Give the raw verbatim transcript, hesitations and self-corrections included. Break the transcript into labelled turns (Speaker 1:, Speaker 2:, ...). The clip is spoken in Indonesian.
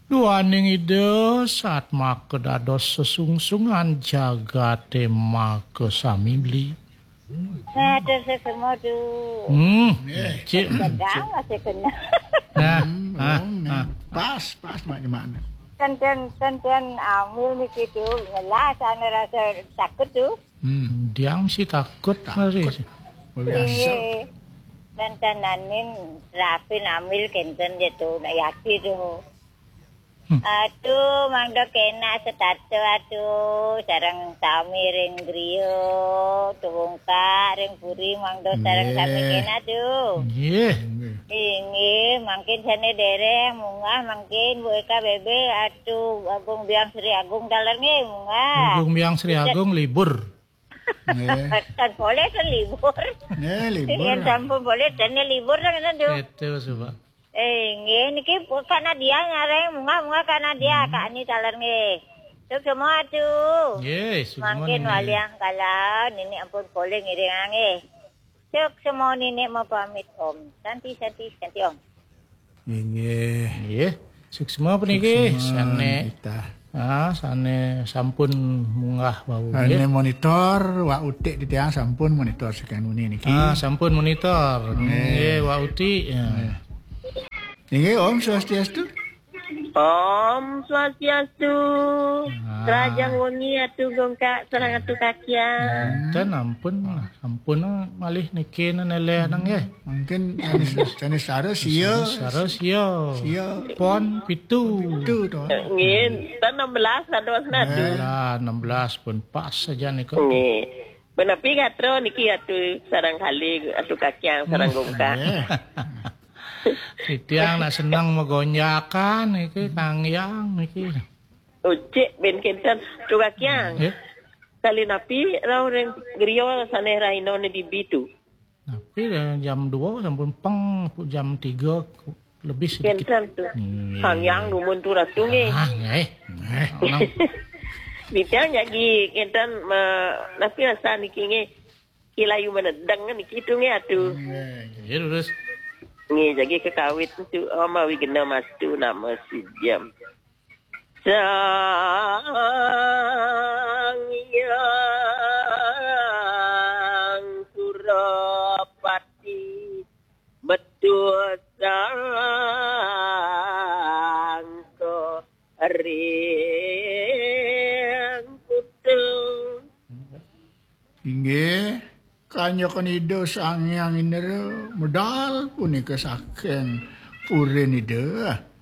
Speaker 1: Duaning ide saat make dados sesungsungan jaga tema kesamibli.
Speaker 2: Ada semua tu.
Speaker 1: Hmm, cik.
Speaker 2: Sedang masih kena.
Speaker 1: Nah,
Speaker 3: Hmm,
Speaker 1: ah,
Speaker 3: oh,
Speaker 1: ah.
Speaker 3: nah. Pas, pas macam mana?
Speaker 2: Kan-kan, kan-kan ambil ni gitu. Ngelah sana rasa takut tu.
Speaker 1: Hmm, diam sih takut mari.
Speaker 3: Biasa.
Speaker 2: Eh, dan tananin rapin ambil kenten dia tu. Nak yakin tu.
Speaker 1: Hmm.
Speaker 2: Aduh, mangdo kena setato aduh. Sarang sami ring griyo. Tubungka ring puri mangdo sarang
Speaker 3: Yeah.
Speaker 2: sami kena tu.
Speaker 1: Nggih.
Speaker 2: Ini mungkin sana dereng munggah mungkin Bu Eka Bebe atuh Agung Biang Sri Agung dalam ni munggah.
Speaker 1: Agung Miang Sri Agung libur.
Speaker 3: Eh,
Speaker 2: Kan boleh kan libur.
Speaker 3: eh, libur.
Speaker 2: Yang sampun boleh dan libur kan tu.
Speaker 1: Itu coba.
Speaker 2: Eh nggih niki karena dia nyareng munggah munggah karena dia kak ni dalam ni. Tu semua tu.
Speaker 1: Nggih, semua
Speaker 2: Mungkin
Speaker 1: ini.
Speaker 2: waliang kalau nini ampun boleh ngiring nggih. Cuk semua nini mau pamit om. Santi santi santi om.
Speaker 3: Nggih.
Speaker 1: Nggih. Suksma puniki sane
Speaker 3: Kita.
Speaker 1: ah sane sampun munggah bau
Speaker 3: Ini
Speaker 1: nggih.
Speaker 3: monitor, wak utik di tiang sampun monitor sekian ini niki.
Speaker 1: Ah sampun monitor. Nggih, Wak Uti. Ya.
Speaker 3: Niki Om Swastiastu.
Speaker 4: Om Swastiastu.
Speaker 1: Ah.
Speaker 4: Kerajaan wengi atu gongkak sareng atu kakian.
Speaker 1: Dan ampun sampun malih niki nele nang nggih.
Speaker 3: Mungkin jenis jenis sare sia.
Speaker 1: Saros yo.
Speaker 3: Sia.
Speaker 1: Pon pitu.
Speaker 3: Itu tu.
Speaker 4: Nggih, tan enam belas ados nadu.
Speaker 1: Lah enam belas pun pas saja niku.
Speaker 4: Nggih. Benapi katro niki atu sareng kali atu kakian sareng gongkak.
Speaker 1: Sitiang nak senang megonjakan niki Kang Yang niki.
Speaker 4: Ucik ben kenten tu kakian.
Speaker 1: Nggih.
Speaker 4: Kali napi rau reng griyo sane raino ni bibitu.
Speaker 1: Tapi eh, jam dua sampun peng jam tiga lebih sedikit.
Speaker 4: Kenten tu.
Speaker 1: Hmm.
Speaker 4: Kang Yang numun tu ratu nggih.
Speaker 1: Ah, nggih. Eh, nang.
Speaker 4: Bintang jadi kenten napi rasa niki nggih kilayu menedang niki tu nggih atu.
Speaker 1: Nggih terus.
Speaker 4: Ngi jadi kekawit tu ama wi kena mas tu nama si jam. Sang yang Surapati betul sang ko ring kutu.
Speaker 3: Inggih. Kanyo kanido sangyang inere medal punika saking purin ide.